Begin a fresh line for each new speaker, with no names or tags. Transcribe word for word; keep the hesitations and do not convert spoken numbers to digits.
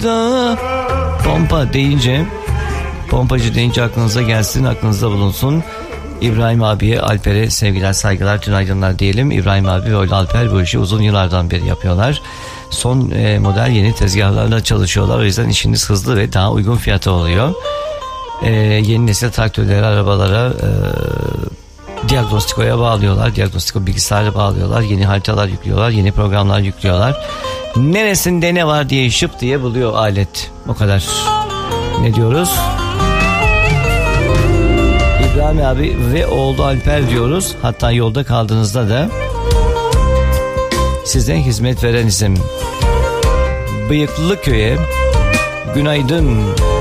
Pompa deyince, pompacı deyince aklınıza gelsin, aklınızda bulunsun. İbrahim abiye, Alper'e sevgiler, saygılar, tünaydınlar diyelim. İbrahim abi ve Alper bu işi uzun yıllardan beri yapıyorlar. Son e, model yeni tezgahlarla çalışıyorlar. O yüzden işiniz hızlı ve daha uygun fiyata oluyor. E, yeni nesil traktörlere, arabalara e, Diagnostiko'ya bağlıyorlar. Diagnostiko bilgisayara bağlıyorlar. Yeni haritalar yüklüyorlar. Yeni programlar yüklüyorlar. Neresinde ne var diye şıp diye buluyor alet. O kadar. Ne diyoruz? İbrahim abi ve oğlu Alper diyoruz. Hatta yolda kaldığınızda da size hizmet veren isim. Bıyıklıköy'e günaydın.